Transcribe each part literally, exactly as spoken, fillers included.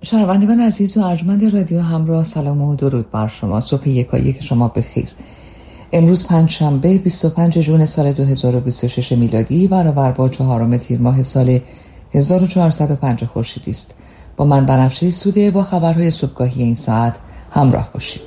شنوندگان عزیز و ارجمند رادیو همراه، سلام و درود بر شما. صبح یکایک شما بخیر. امروز پنجشنبه بیست و پنجم ژوئن سال دو هزار و بیست و شش میلادی برابر با چهارم تیر ماه سال هزار و چهارصد و پنج خورشیدی است. با من بنفشه سوده با خبرهای صبحگاهی این ساعت همراه باشید.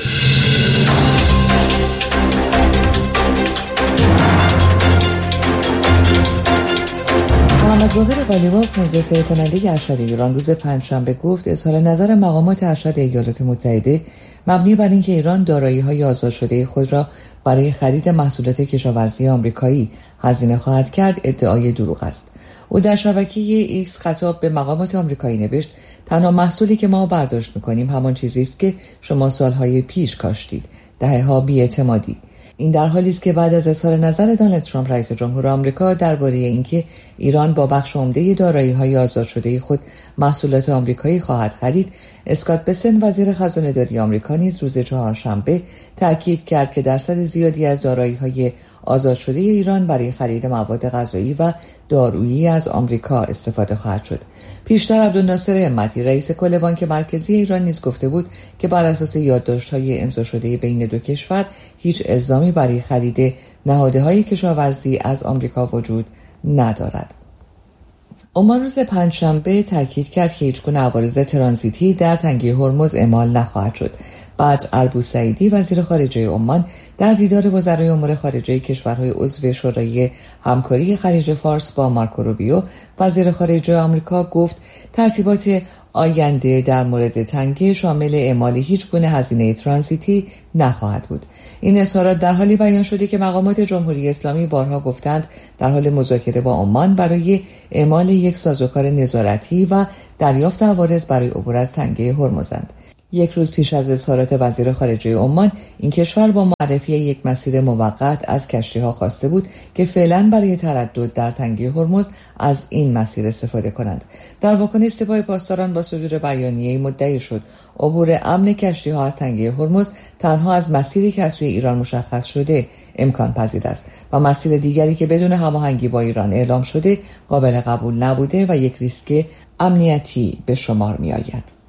محمد باقر قالیباف، مذاکره کننده ارشد ایران، روز پنجشنبه گفت اظهار نظر مقامات ارشد ایالات متحده مبنی بر اینکه ایران دارایی‌های آزاد شده خود را برای خرید محصولات کشاورزی آمریکایی هزینه خواهد کرد ادعای دروغ است. او در شبکه ایکس خطاب به مقامات آمریکایی نوشت: تنها محصولی که ما برداشت می‌کنیم همان چیزی است که شما سالهای پیش کاشتید، دهه‌ها بی‌اعتمادی. این در حالی است که بعد از اظهار نظر دونالد ترامپ رئیس جمهور آمریکا درباره اینکه ایران با بخش عمده دارایی‌های آزاد شده خود محصولات آمریکایی خواهد خرید، اسکات بسنت وزیر خزانه‌داری آمریکا نیز روز چهارشنبه تاکید کرد که درصد زیادی از دارایی‌های آزاد شده ایران برای خرید مواد غذایی و دارویی از آمریکا استفاده خواهد شد. پیشتر عبدالناصر همتی رئیس کل بانک مرکزی ایران نیز گفته بود که بر اساس یادداشت‌های امضا شده بین دو کشور هیچ الزامی برای خرید نهادهای کشاورزی از آمریکا وجود ندارد. عمان روز پنجشنبه تاکید کرد که هیچگونه عوارض ترانزیتی در تنگه هرمز اعمال نخواهد شد. بدر البوسعیدی وزیر خارجه عمان در دیدار وزرای امور خارجه کشورهای عضو شورای همکاری خلیج فارس با مارکو روبیو وزیر خارجه آمریکا گفت ترتیبات آینده در مورد تنگه شامل اعمال هیچ گونه هزینه ترانزیتی نخواهد بود. این اظهارات در حالی بیان شده که مقامات جمهوری اسلامی بارها گفتند در حال مذاکره با عمان برای اعمال یک سازوکار نظارتی و دریافت عوارض برای عبور از تنگه هرمزند. یک روز پیش از اظهارات وزیر خارجه عمان، این کشور با معرفی یک مسیر موقت از کشتی‌ها خواسته بود که فعلا برای تردد در تنگه هرمز از این مسیر استفاده کنند. در واکنش سپاه پاسداران با صدور بیانیه‌ای مدعی شد عبور امن کشتی‌ها از تنگه هرمز تنها از مسیری که از سوی ایران مشخص شده امکان پذیر است و مسیر دیگری که بدون هماهنگی با ایران اعلام شده قابل قبول نبوده و یک ریسک امنیتی به شمار می‌آید.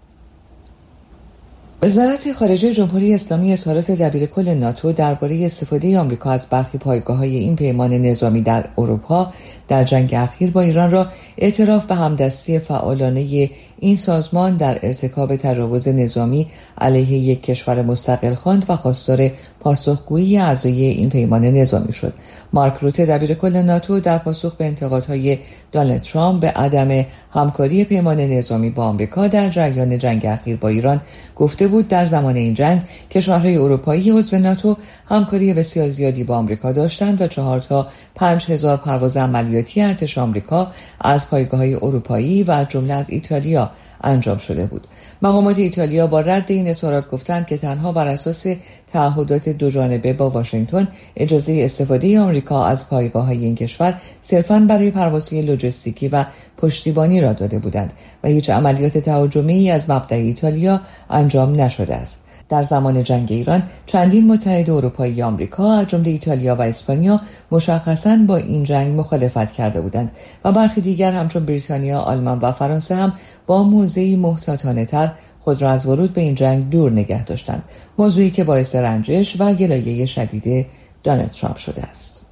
وزارت خارجه جمهوری اسلامی اظهارات دبیرکل ناتو درباره استفاده آمریکا از برخی پایگاه‌های این پیمان نظامی در اروپا در جنگ اخیر با ایران را اعتراف به همدستی فعالانه این سازمان در ارتکاب تجاوز نظامی علیه یک کشور مستقل خواند و خواستار پاسخگویی اعضای این پیمان نظامی شد. مارک روته دبیرکل ناتو در پاسخ به انتقادهای دونالد ترامپ به عدم همکاری پیمان نظامی با آمریکا در جریان جنگ اخیر با ایران گفته بود در زمان این جنگ کشورهای اروپایی عضو ناتو همکاری بسیار زیادی با آمریکا داشتند و چهار تا پنج هزار پرواز عملیاتی ارتش آمریکا از پایگاه‌های اروپایی و از جمله از ایتالیا انجام شده بود. مقامات ایتالیا با رد این اظهارات گفتند که تنها بر اساس تعهدات دو جانبه با واشنگتن اجازه استفاده آمریکا از پایگاه‌های این کشور صرفاً برای پروازهای لوجستیکی و پشتیبانی را داده بودند و هیچ عملیات تهاجمی از مبدأ ایتالیا انجام نشده است. در زمان جنگ ایران چندین متحد اروپایی آمریکا از جمله ایتالیا و اسپانیا مشخصاً با این جنگ مخالفت کرده بودند و برخی دیگر همچون بریتانیا، آلمان و فرانسه هم با موضعی محتاطانه‌تر خود را از ورود به این جنگ دور نگه داشتند، موضوعی که باعث رنجش و گلایه شدید دونالد ترامپ شده است.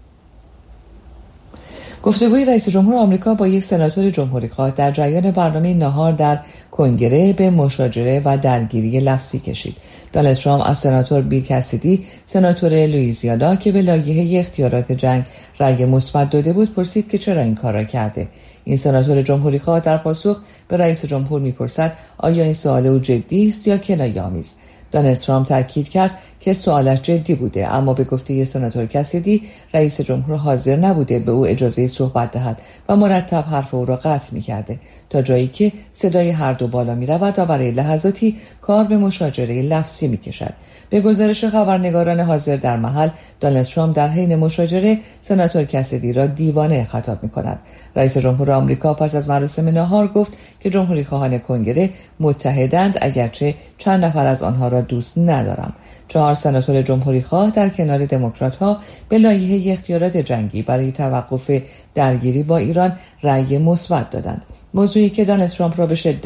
گفتگوی رئیس جمهور آمریکا با یک سناتور جمهوری‌خواه در جریان برنامه ناهار در کنگره به مشاجره و درگیری لفظی کشید. دونالد ترامپ از سناتور بیل کسیدی، سناتور لوئیزیانا که به لایحه اختیارات جنگ رأی مثبت داده بود، پرسید که چرا این کار را کرده. این سناتور جمهوری‌خواه در پاسخ به رئیس جمهور می‌پرسد آیا این سوال او جدی است یا کنایه‌آمیز. دونالد ترامپ تاکید کرد که سوالش جدی بوده، اما به گفته سناتور کسیدی رئیس جمهور حاضر نبوده به او اجازه صحبت دهد و مرتب حرف او را قطع می‌کرده تا جایی که صدای هر دو بالا می‌رود و برای لحظاتی کار به مشاجره لفظی می‌کشد. به گزارش خبرنگاران حاضر در محل، دونالد ترامپ در حین مشاجره سناتور کسیدی را دیوانه خطاب می‌کند. رئیس جمهور آمریکا پس از مراسم ناهار گفت که جمهوری خواهان کنگره متحدند اگرچه چند نفر از آنها را دوست ندارم. چهار سناتور جمهوری خواه در کنار دموکرات‌ها به لایحه اختیارات جنگی برای توقف درگیری با ایران رأی مثبت دادند، موضوعی که دونالد ترامپ را به شدت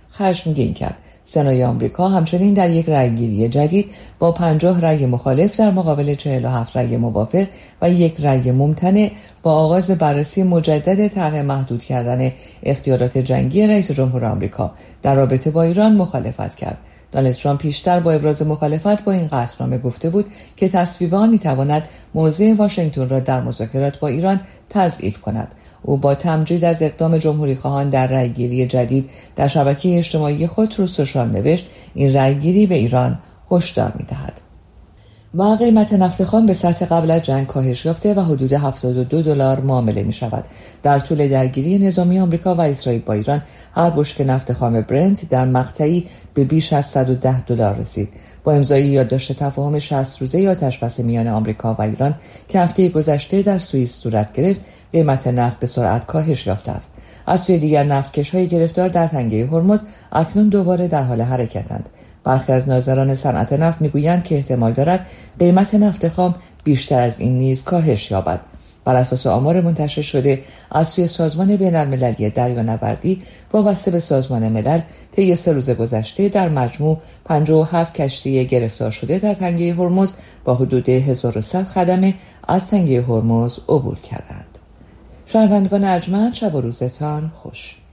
خشمگین کرد. سنای آمریکا همچنین در یک رأیگیری جدید با پنجاه رأی مخالف در مقابل چهل و هفت رأی موافق و یک رأی ممتنع با آغاز بررسی مجدد طرح محدود کردن اختیارات جنگی رئیس جمهور آمریکا در رابطه با ایران مخالفت کرد. دونالد ترامپ پیشتر با ابراز مخالفت با این قطعنامه گفته بود که تصویب آن می‌تواند موضع واشنگتن را در مذاکرات با ایران تضعیف کند. او با تمجید از اقدام جمهوری‌خواهان در رأیگیری جدید در شبکه اجتماعی خود رو سوشال نوشت این رأیگیری به ایران هشدار می‌دهد. و قیمت نفت خام به سطح قبل از جنگ کاهش یافته و حدود هفتاد و دو دلار معامله می شود. در طول درگیری نظامی آمریکا و اسرائیل با ایران هر بشکه نفت خام برنت در مقطعی به بیش از صد و ده دلار رسید. با امضای یادداشت تفاهم شصت روزه آتشبس میان آمریکا و ایران که هفته گذشته در سوئیس صورت گرفت، قیمت نفت به سرعت کاهش یافته است. از سوی دیگر نفتکش‌های گرفتار در تنگه هرمز اکنون دوباره در حال حرکتند. برخی از ناظران صنعت نفت میگویند که احتمال دارد قیمت نفت خام بیشتر از این نیز کاهش یابد. بر اساس آمار منتشر شده از سوی سازمان بین‌المللی دریانوردی وابسته به سازمان ملل، طی سه روز گذشته در مجموع پنجاه و هفت کشتی گرفتار شده در تنگه هرمز با حدود هزار و صد خدمه از تنگه هرمز عبور کردند. شنوندگان ارجمند، شب و روزتان خوش.